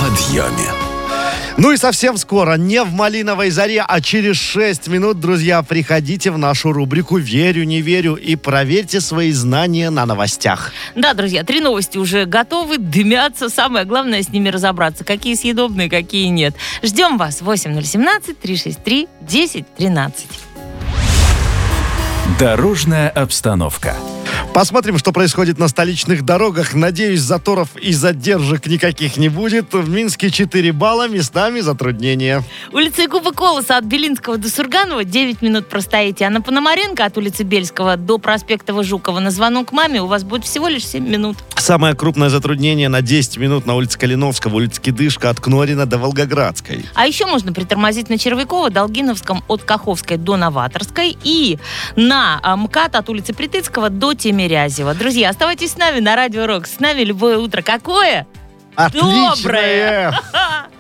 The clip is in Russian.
подъеме. Ну и совсем скоро, не в малиновой заре, а через 6 минут, друзья, приходите в нашу рубрику «Верю, не верю» и проверьте свои знания на новостях. Да, друзья, 3 новости уже готовы, дымятся. Самое главное с ними разобраться, какие съедобные, какие нет. Ждем вас 8017-363-1013. Дорожная обстановка. Посмотрим, что происходит на столичных дорогах. Надеюсь, заторов и задержек никаких не будет. В Минске 4 балла, местами затруднения. Улица Якуба Колоса от Белинского до Сурганова 9 минут простоите, а на Пономаренко от улицы Бельского до проспекта Жукова на звонок маме у вас будет всего лишь 7 минут. Самое крупное затруднение на 10 минут на улице Калиновского, улице Кидышка от Кнорина до Волгоградской. А еще можно притормозить на Червякова, Долгиновском от Каховской до Новаторской и на МКАД от улицы Притыцкого до Тимирязева. Друзья, оставайтесь с нами на Радио Рок. С нами любое утро какое? Отличное! Доброе!